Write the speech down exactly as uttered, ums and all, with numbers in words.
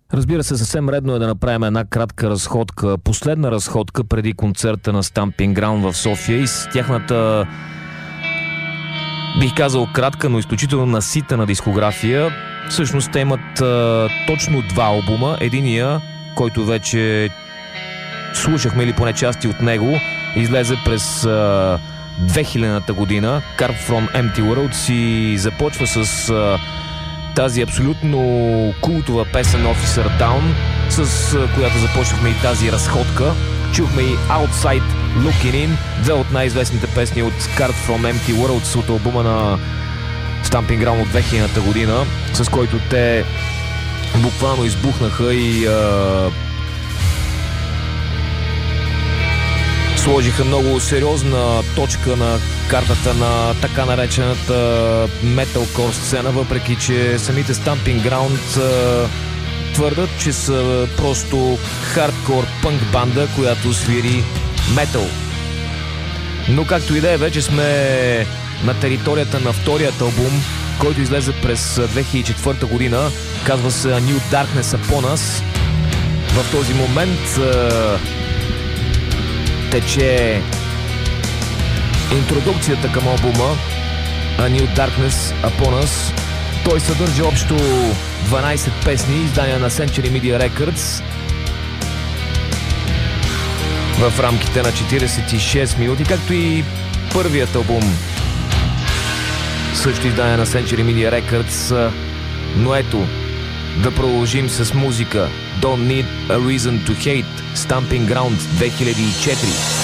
Разбира се, съвсем редно е да направим една кратка разходка, последна разходка преди концерта на Stamping Ground в София и с тяхната, бих казал, кратка, но изключително наситена дискография. Всъщност те имат а, точно два албума. Единия, който вече слушахме или поне части от него, излезе през а, две хилядната година, Carved from Empty Worlds, и започва с а, тази абсолютно култова песен Officer Down, с а, която започнахме и тази разходка. Чухме и Outside Looking In, две от най-известните песни от Carved from Empty Worlds от албума на Stamping Ground от две хилядната година, с който те буквално избухнаха и а, сложиха много сериозна точка на картата на така наречената металкор сцена, въпреки че самите Stamping Ground а, твърдат, че са просто хардкор пънк банда, която свири метал. Но както и да е, вече сме на територията на вторият албум, който излезе през две хиляди и четвърта година. Казва се A New Darkness Upon Us. В този момент а, тече интродукцията към албума A New Darkness Upon Us. Той съдържа общо дванайсет песни, издания на Century Media Records в рамките на четирийсет и шест минути, както и първият албум, също издание на Century Media Records. Но ето, да продължим с музика. Don't Need a Reason to Hate, Stamping Ground две хиляди и четири.